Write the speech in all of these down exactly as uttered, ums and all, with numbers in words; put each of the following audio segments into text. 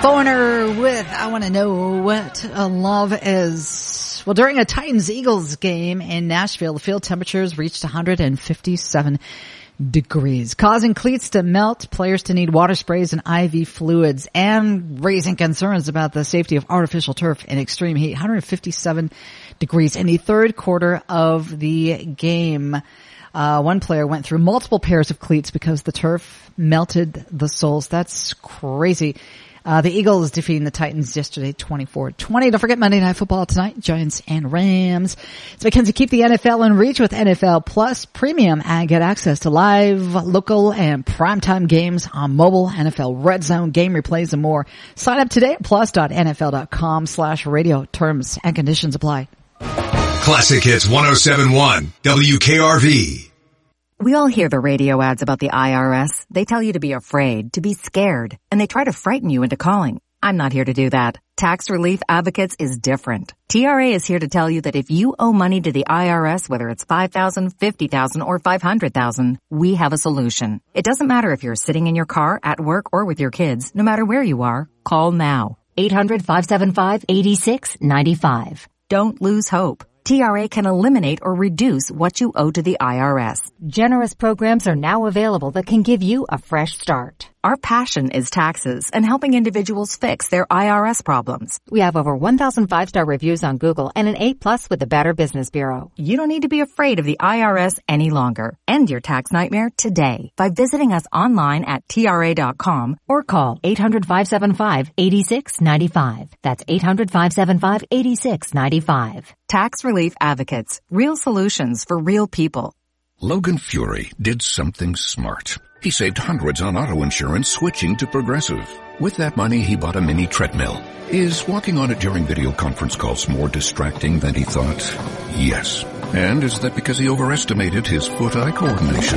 Foreigner with I Want to Know What Love Is. Well, during a Titans-Eagles game in Nashville, the field temperatures reached one hundred fifty-seven degrees, causing cleats to melt, players to need water sprays and I V fluids, and raising concerns about the safety of artificial turf in extreme heat. one hundred fifty-seven degrees in the third quarter of the game. Uh, one player went through multiple pairs of cleats because the turf melted the soles. That's crazy. Uh, the Eagles defeating the Titans yesterday, twenty-four twenty. Don't forget Monday Night Football tonight, Giants and Rams. It's Mackenzie. Keep the N F L in reach with N F L Plus Premium and get access to live, local, and primetime games on mobile, N F L Red Zone, game replays, and more. Sign up today at plus.nfl.com slash radio. Terms and conditions apply. Classic Hits one oh seven point one, W K R V. We all hear the radio ads about the I R S. They tell you to be afraid, to be scared, and they try to frighten you into calling. I'm not here to do that. Tax Relief Advocates is different. T R A is here to tell you that if you owe money to the I R S, whether it's five thousand dollars, fifty thousand dollars, or five hundred thousand dollars, we have a solution. It doesn't matter if you're sitting in your car, at work, or with your kids. No matter where you are, call now. eight hundred, five seven five, eight six nine five. Don't lose hope. T R A can eliminate or reduce what you owe to the I R S. Generous programs are now available that can give you a fresh start. Our passion is taxes and helping individuals fix their I R S problems. We have over one thousand five-star reviews on Google and an A plus with the Better Business Bureau. You don't need to be afraid of the I R S any longer. End your tax nightmare today by visiting us online at T R A dot com or call eight hundred, five seven five, eight six nine five. That's eight hundred, five seven five, eight six nine five. Tax Relief Advocates. Real solutions for real people. Logan Fury did something smart. He saved hundreds on auto insurance switching to Progressive. With that money, he bought a mini treadmill. Is walking on it during video conference calls more distracting than he thought? Yes. And is that because he overestimated his foot-eye coordination?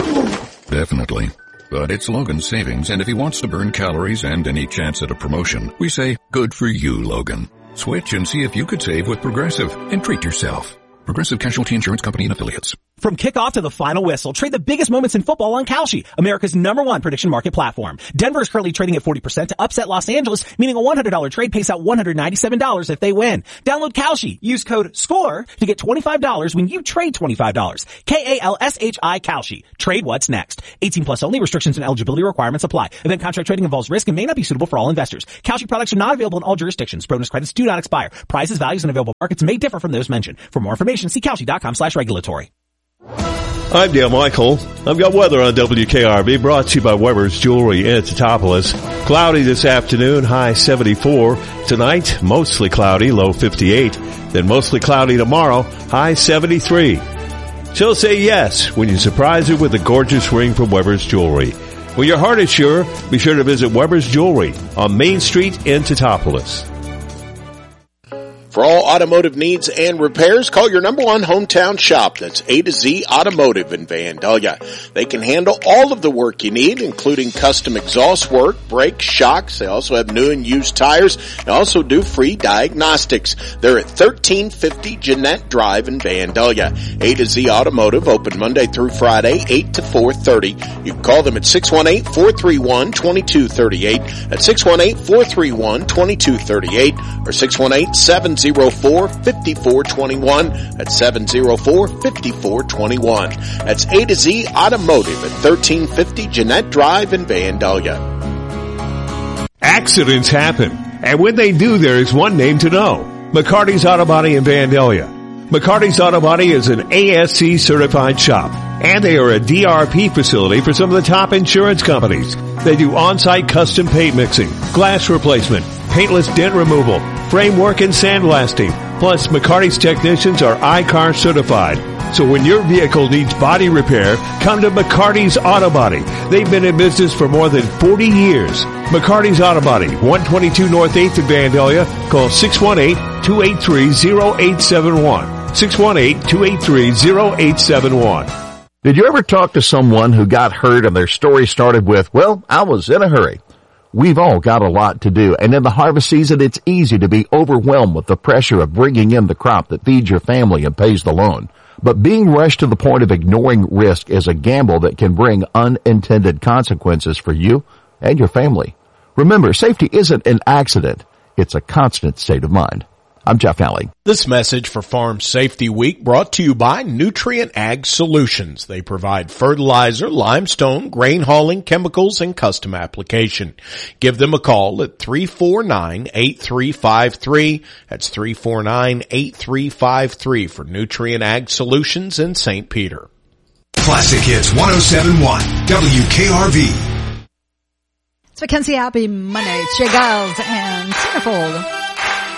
Definitely. But it's Logan's savings, and if he wants to burn calories and any chance at a promotion, we say, good for you, Logan. Switch and see if you could save with Progressive and treat yourself. Progressive Casualty Insurance Company and Affiliates. From kickoff to the final whistle, trade the biggest moments in football on Kalshi, America's number one prediction market platform. Denver is currently trading at forty percent to upset Los Angeles, meaning a one hundred dollars trade pays out one hundred ninety-seven dollars if they win. Download Kalshi. Use code SCORE to get twenty-five dollars when you trade twenty-five dollars. K A L S H I Kalshi. Trade what's next. eighteen plus only. Restrictions and eligibility requirements apply. Event contract trading involves risk and may not be suitable for all investors. Kalshi products are not available in all jurisdictions. Bonus credits do not expire. Prices, values, and available markets may differ from those mentioned. For more information, see Kalshi.com slash regulatory. I'm Dale Michael. I've got weather on W K R V brought to you by Weber's Jewelry in Teutopolis. Cloudy this afternoon, high seventy-four. Tonight, mostly cloudy, low fifty-eight. Then mostly cloudy tomorrow, high seventy-three. She'll say yes when you surprise her with a gorgeous ring from Weber's Jewelry. When your heart is sure, be sure to visit Weber's Jewelry on Main Street in Teutopolis. For all automotive needs and repairs, call your number one hometown shop. That's A to Z Automotive in Vandalia. They can handle all of the work you need, including custom exhaust work, brakes, shocks. They also have new and used tires. They also do free diagnostics. They're at thirteen fifty Jeanette Drive in Vandalia. A to Z Automotive, open Monday through Friday, eight to four thirty. You can call them at six one eight, four three one, two two three eight, at six one eight, four three one, two two three eight, or six one eight, seven zero four, five four two one. That's seven zero four, five four two one. That's A to Z Automotive at thirteen fifty Jeanette Drive in Vandalia. Accidents happen, and when they do, there is one name to know. McCarty's Auto Body in Vandalia. McCarty's Auto Body is an A S C certified shop, and they are a D R P facility for some of the top insurance companies. They do on-site custom paint mixing, glass replacement, paintless dent removal, framework and sandblasting. Plus, McCarty's technicians are I C A R certified. So when your vehicle needs body repair, come to McCarty's Auto Body. They've been in business for more than forty years. McCarty's Auto Body, one twenty-two North eighth in Vandalia. Call six one eight, two eight three, zero eight seven one. six one eight, two eight three, zero eight seven one. Did you ever talk to someone who got hurt and their story started with, well, I was in a hurry? We've all got a lot to do, and in the harvest season, it's easy to be overwhelmed with the pressure of bringing in the crop that feeds your family and pays the loan. But being rushed to the point of ignoring risk is a gamble that can bring unintended consequences for you and your family. Remember, safety isn't an accident. It's a constant state of mind. I'm Jeff Alley. This message for Farm Safety Week brought to you by Nutrient Ag Solutions. They provide fertilizer, limestone, grain hauling, chemicals, and custom application. Give them a call at three four nine, eight three five three. That's three four nine, eight three five three for Nutrient Ag Solutions in Saint Peter. Classic Hits one oh seven point one W K R V. It's Mackenzie. Happy Monday. It's Jay Giles and Centerfold.